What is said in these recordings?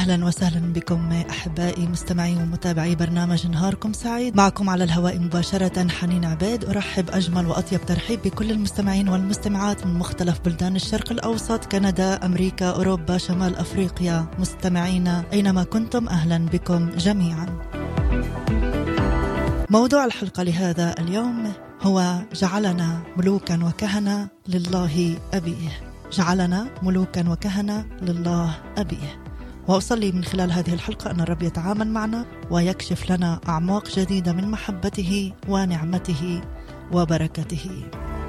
أهلا وسهلا بكم أحبائي مستمعي ومتابعي برنامج نهاركم سعيد. معكم على الهواء مباشرة حنين عبيد. أرحب أجمل وأطيب ترحيب بكل المستمعين والمستمعات من مختلف بلدان الشرق الأوسط، كندا، أمريكا، أوروبا، شمال أفريقيا. مستمعينا أينما كنتم أهلا بكم جميعا. موضوع الحلقة لهذا اليوم هو جعلنا ملوكا وكهنة لله أبيه. جعلنا ملوكا وكهنة لله أبيه. وأصلي من خلال هذه الحلقة أن الرب يتعامل معنا ويكشف لنا أعماق جديدة من محبته ونعمته وبركته.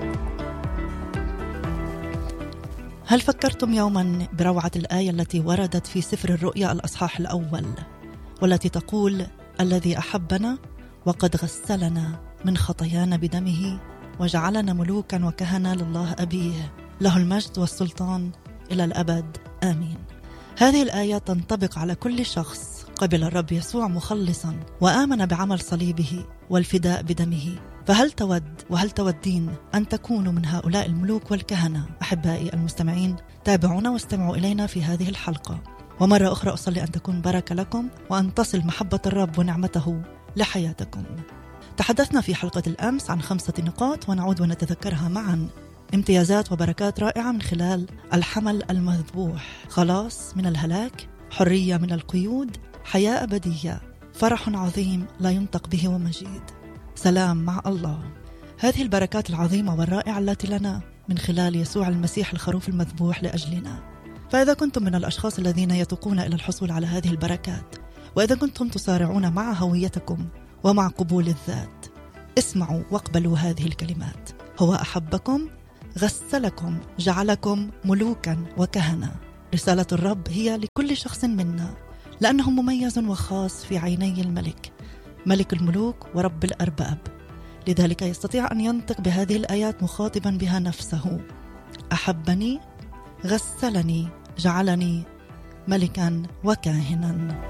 هل فكرتم يوما بروعة الآية التي وردت في سفر الرؤيا الأصحاح الأول، والتي تقول: الذي أحبنا وقد غسلنا من خطايانا بدمه وجعلنا ملوكا وكهنة لله أبيه، له المجد والسلطان إلى الأبد آمين. هذه الآية تنطبق على كل شخص قبل الرب يسوع مخلصا وآمن بعمل صليبه والفداء بدمه. فهل تودين أن تكونوا من هؤلاء الملوك والكهنة؟ أحبائي المستمعين، تابعونا واستمعوا إلينا في هذه الحلقة. ومرة أخرى أصلي أن تكون بركة لكم وأن تصل محبة الرب ونعمته لحياتكم. تحدثنا في حلقة الأمس عن 5 نقاط ونعود ونتذكرها معا. امتيازات وبركات رائعة من خلال الحمل المذبوح: خلاص من الهلاك، حرية من القيود، حياة أبدية، فرح عظيم لا ينطق به ومجيد، سلام مع الله. هذه البركات العظيمة والرائعة التي لنا من خلال يسوع المسيح الخروف المذبوح لأجلنا. فإذا كنتم من الأشخاص الذين يتوقون إلى الحصول على هذه البركات، وإذا كنتم تصارعون مع هويتكم ومع قبول الذات، اسمعوا واقبلوا هذه الكلمات: هو أحبكم، غسلكم، جعلكم ملوكا وكهنة. رسالة الرب هي لكل شخص منا، لأنه مميز وخاص في عيني الملك، ملك الملوك ورب الأرباب. لذلك يستطيع أن ينطق بهذه الآيات مخاطبا بها نفسه: أحبني، غسلني، جعلني ملكا وكاهنا.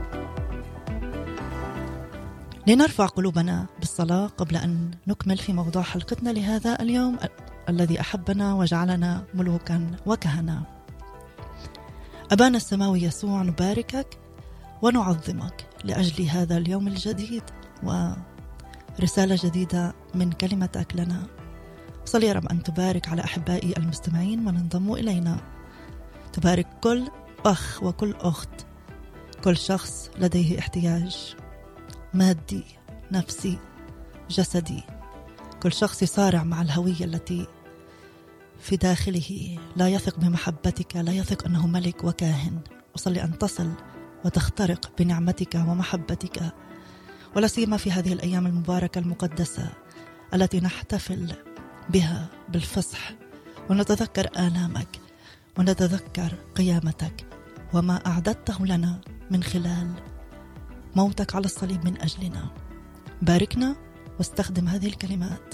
لنرفع قلوبنا بالصلاة قبل أن نكمل في موضوع حلقتنا لهذا اليوم: الذي أحبنا وجعلنا ملوكا وكهنة. أبانا السماوي يسوع، نباركك ونعظمك لأجل هذا اليوم الجديد ورسالة جديدة من كلمتك لنا. صلي يا رب أن تبارك على أحبائي المستمعين من انضموا إلينا، تبارك كل أخ وكل أخت، كل شخص لديه احتياج مادي، نفسي، جسدي، كل شخص يصارع مع الهوية التي في داخله، لا يثق بمحبتك، لا يثق أنه ملك وكاهن. أصلي أن تصل وتخترق بنعمتك ومحبتك، ولا سيما في هذه الأيام المباركة المقدسة التي نحتفل بها بالفصح، ونتذكر آلامك ونتذكر قيامتك وما أعددته لنا من خلال موتك على الصليب من أجلنا. باركنا واستخدم هذه الكلمات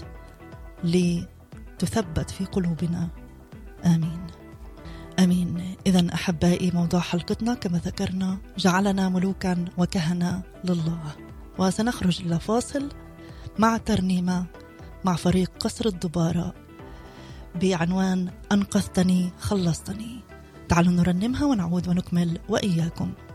لتثبت في قلوبنا. آمين آمين. إذن أحبائي، موضوع حلقتنا كما ذكرنا: جعلنا ملوكا وكهنة لله. وسنخرج إلى فاصل مع ترنيمة مع فريق قصر الدبارة بعنوان أنقذتني خلصتني. تعالوا نرنمها ونعود ونكمل وإياكم.